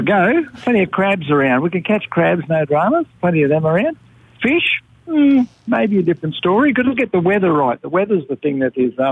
Go. Plenty of crabs around. We can catch crabs, no dramas. Plenty of them around. Fish, maybe a different story. Got to get the weather right. The weather's the thing that is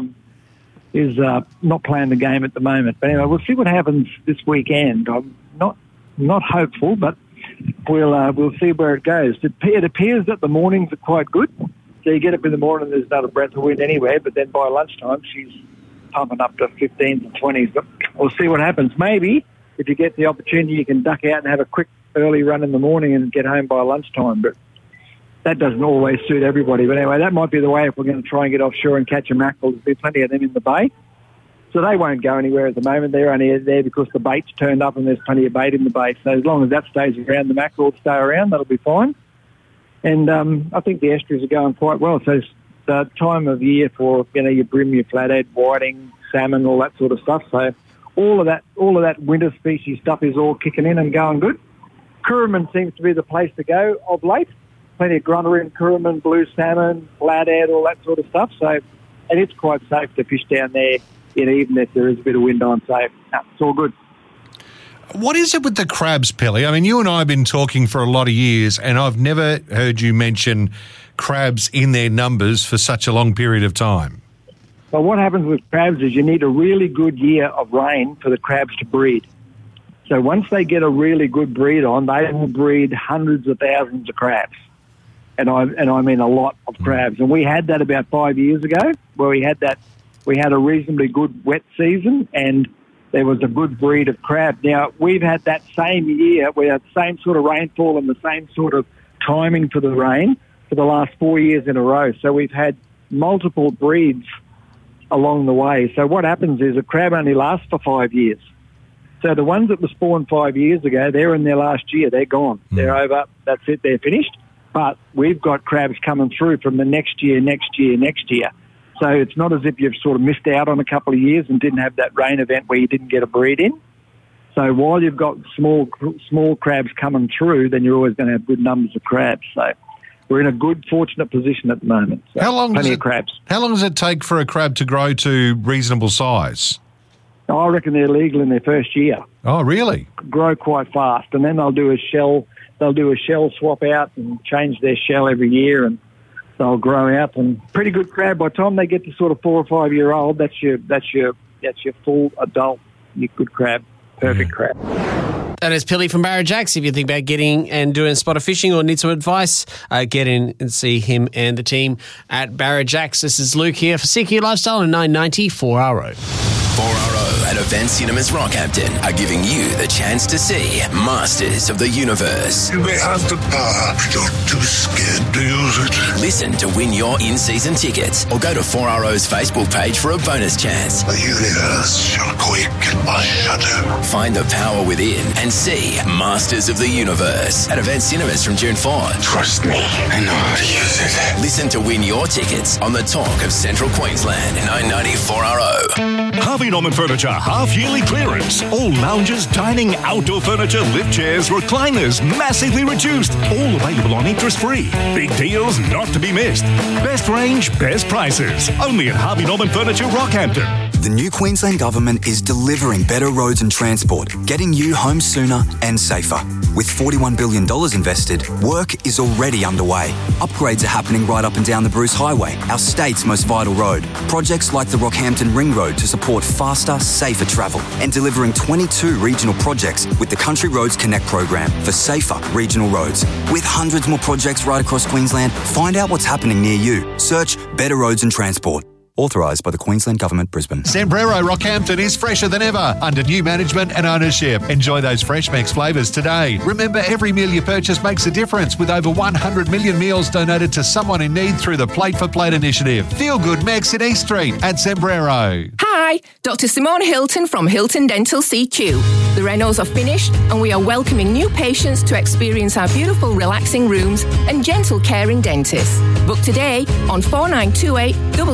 not playing the game at the moment. But anyway, we'll see what happens this weekend. I'm not hopeful, but we'll see where it goes. It appears that the mornings are quite good. So you get up in the morning, there's not a breath of wind anywhere, but then by lunchtime she's pumping up to 15s and 20s. But we'll see what happens. Maybe if you get the opportunity, you can duck out and have a quick early run in the morning and get home by lunchtime. But that doesn't always suit everybody. But anyway, that might be the way if we're going to try and get offshore and catch a mackerel. There'll be plenty of them in the bay. So they won't go anywhere at the moment. They're only there because the bait's turned up and there's plenty of bait in the bay. So as long as that stays around, the mackerel will stay around. That'll be fine. And I think the estuaries are going quite well. So it's the time of year for, your bream, your flathead, whiting, salmon, all that sort of stuff. So all of that winter species stuff is all kicking in and going good. Currumin seems to be the place to go of late. Plenty of grunter in Currumin, blue salmon, flathead, all that sort of stuff. So, and it's quite safe to fish down there, even if there is a bit of wind on. So it's all good. What is it with the crabs, Pelly? I mean, you and I have been talking for a lot of years, and I've never heard you mention crabs in their numbers for such a long period of time. Well, what happens with crabs is you need a really good year of rain for the crabs to breed. So once they get a really good breed on, they will breed hundreds of thousands of crabs. And I mean a lot of crabs. And we had that about 5 years ago, where we had a reasonably good wet season, and there was a good breed of crab. Now, we've had that same year, we had the same sort of rainfall and the same sort of timing for the rain for the last 4 years in a row. So we've had multiple breeds along the way. So what happens is a crab only lasts for 5 years. So the ones that were spawned 5 years ago, they're in their last year. They're gone. They're over. That's it. They're finished. But we've got crabs coming through from the next year. So it's not as if you've sort of missed out on a couple of years and didn't have that rain event where you didn't get a breed in. So while you've got small crabs coming through, then you're always going to have good numbers of crabs. So we're in a good, fortunate position at the moment. So plenty of crabs. How long does it take for a crab to grow to reasonable size? I reckon they're legal in their first year. Oh, really? Grow quite fast, and then they'll do a shell swap out and change their shell every year, and they'll grow out. And pretty good crab by the time they get to sort of 4 or 5 year old. That's your full adult, your good crab, perfect crab. That is Pilly from Barrajacks. If you think about getting and doing spotter fishing or need some advice, get in and see him and the team at Barrajacks. This is Luke here for CQ Lifestyle on 990 4RO. 4RO and Event Cinemas Rockhampton are giving you the chance to see Masters of the Universe. You may have the power, but you're too scared to use it. Listen to win your in-season tickets or go to 4RO's Facebook page for a bonus chance. The universe shall quake at my shadow. Find the power within and see Masters of the Universe at Event Cinemas from June 4. Trust me, I know how to use it. Listen to win your tickets on the Talk of Central Queensland 990 4RO. Harvey Norman Furniture half-yearly clearance. All lounges, dining, outdoor furniture, lift chairs, recliners, massively reduced. All available on interest-free. Big deals not to be missed. Best range, best prices. Only at Harvey Norman Furniture, Rockhampton. The new Queensland Government is delivering better roads and transport, getting you home sooner and safer. With $41 billion invested, work is already underway. Upgrades are happening right up and down the Bruce Highway, our state's most vital road. Projects like the Rockhampton Ring Road to support faster, safer travel, and delivering 22 regional projects with the Country Roads Connect program for safer regional roads. With hundreds more projects right across Queensland, find out what's happening near you. Search Better Roads and Transport. Authorised by the Queensland Government, Brisbane. Sombrero Rockhampton is fresher than ever under new management and ownership. Enjoy those Fresh Max flavours today. Remember, every meal you purchase makes a difference with over 100 million meals donated to someone in need through the Plate for Plate initiative. Feel good Max in East Street at Sombrero. Hi, Dr. Simone Hilton from Hilton Dental CQ. The renos are finished and we are welcoming new patients to experience our beautiful relaxing rooms and gentle caring dentists. Book today on 4928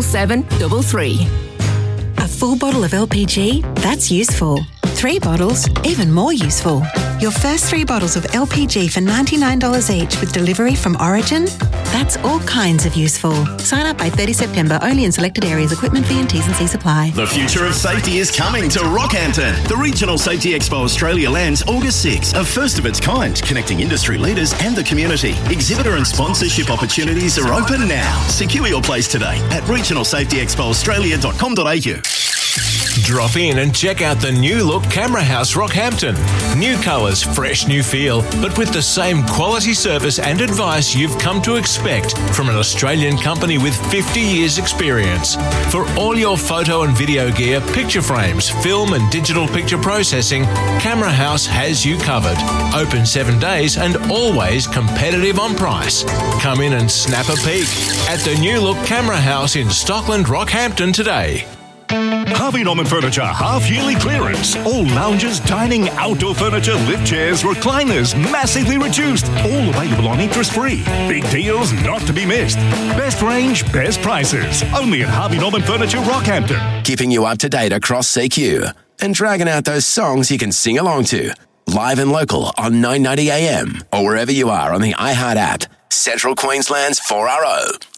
7733. A full bottle of LPG? That's useful. 3 bottles? Even more useful. Your first 3 bottles of LPG for $99 each with delivery from Origin? That's all kinds of useful. Sign up by 30 September only in selected areas. Equipment fee and T's and C's apply. The future of safety is coming to Rockhampton. The Regional Safety Expo Australia lands August 6, a first of its kind, connecting industry leaders and the community. Exhibitor and sponsorship opportunities are open now. Secure your place today at regionalsafetyexpoaustralia.com.au. Drop in and check out the new look Camera House Rockhampton. New colours, fresh new feel, but with the same quality service and advice you've come to expect from an Australian company with 50 years experience. For all your photo and video gear, picture frames, film and digital picture processing, Camera House has you covered. Open 7 days and always competitive on price. Come in and snap a peek at the new look Camera House in Stockland, Rockhampton today. Harvey Norman Furniture half-yearly clearance. All lounges, dining, outdoor furniture, lift chairs, recliners, massively reduced. All available on interest-free. Big deals not to be missed. Best range, best prices. Only at Harvey Norman Furniture, Rockhampton. Keeping you up to date across CQ and dragging out those songs you can sing along to. Live and local on 990 AM or wherever you are on the iHeart app. Central Queensland's 4RO.